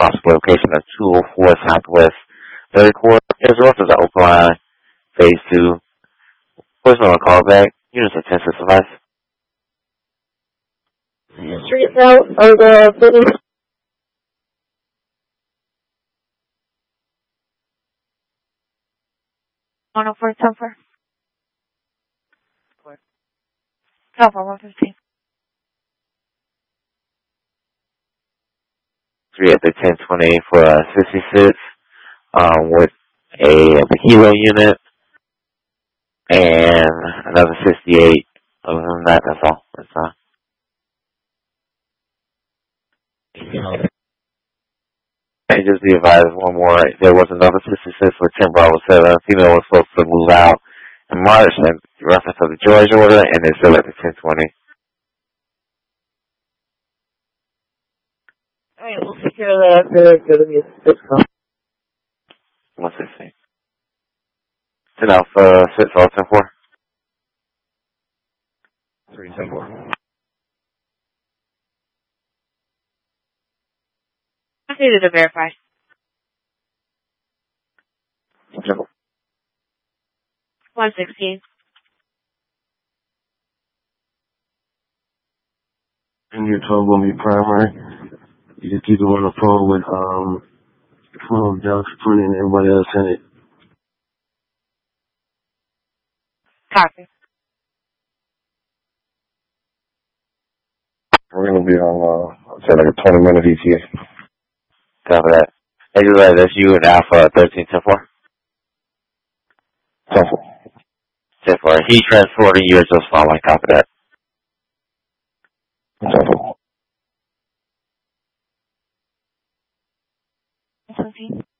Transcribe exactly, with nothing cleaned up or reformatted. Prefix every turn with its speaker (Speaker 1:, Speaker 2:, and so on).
Speaker 1: possible location of two oh four Southwest third Court. As well as the Open Line, Phase two. Voicemail and call back. Units of ten sixty-five.
Speaker 2: Streets out or the city. one oh four, ten four. ten four, one fifteen.
Speaker 1: Three at the ten twenty for uh, sixty-six, um, with a, a kilo unit and another sixty-eight. Other than that, that's all. That's all. And just be advised one more. There was another sixty-six for ten Bravo seven. Female was supposed to move out in March, and reference to the Georgia order, and it's still at the ten twenty.
Speaker 2: All right, we'll take care of that after go to the six call.
Speaker 1: one sixteen. ten Alpha six, all ten four.
Speaker 3: three ten four.
Speaker 2: I needed to verify. one sixteen.
Speaker 3: And you're told will be primary. You just keep it on the phone with um phone Dallas County and everybody else in it.
Speaker 2: Copy.
Speaker 3: We're gonna be on uh say like a twenty minute E T A.
Speaker 1: Copy that. Hey, you're right, that's you and Alpha thirteen ten four.
Speaker 3: ten four.
Speaker 1: ten four. He transporting you just following. Copy that.
Speaker 3: ten four.
Speaker 2: seventeen.